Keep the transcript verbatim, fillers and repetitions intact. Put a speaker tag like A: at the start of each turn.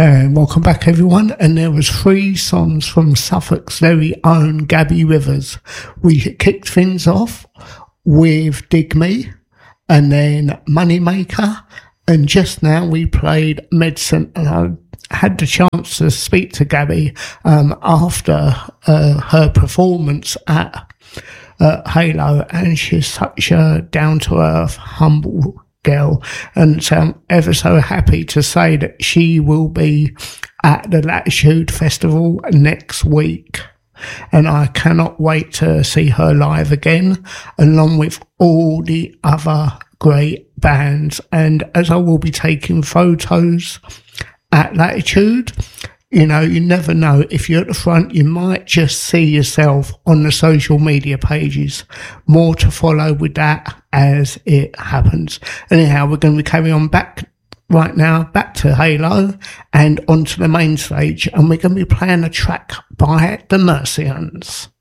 A: And welcome back, everyone. And there was three songs from Suffolk's very own Gabby Rivers. We kicked things off with Dig Me, and then Moneymaker, and just now we played Medicine. And I had the chance to speak to Gabby um, after uh, her performance at uh, Halo, and she's such a down-to-earth, humble girl, and so I'm ever so happy to say that she will be at the Latitude Festival next week, and I cannot wait to see her live again, along with all the other great bands. And as I will be taking photos at Latitude, you know, you never know. If you're at the front, you might just see yourself on the social media pages. More to follow with that as it happens. Anyhow, we're going to be carrying on back right now, back to Halo and onto the main stage. And we're going to be playing a track by the Mercians.